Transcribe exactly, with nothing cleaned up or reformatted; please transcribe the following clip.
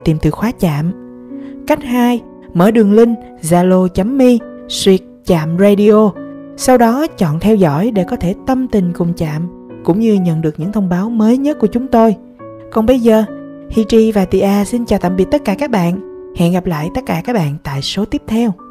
tìm từ khóa chạm. Cách hai, mở đường link zalo chấm me xuyệt chạm radio. Sau đó chọn theo dõi để có thể tâm tình cùng Chạm, cũng như nhận được những thông báo mới nhất của chúng tôi. Còn bây giờ, Hi Tri và Tia xin chào tạm biệt tất cả các bạn. Hẹn gặp lại tất cả các bạn tại số tiếp theo.